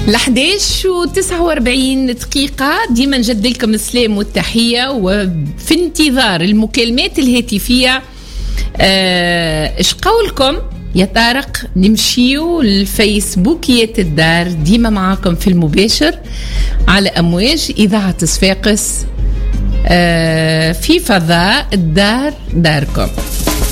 11:49 ديما نجد لكم السلام والتحية، وفي انتظار المكالمات الهاتفية. ايش قولكم يا طارق نمشيو الفيسبوكيات الدار؟ ديما معاكم في المباشر على أمواج إذاعة صفاقس في فضاء الدار داركم.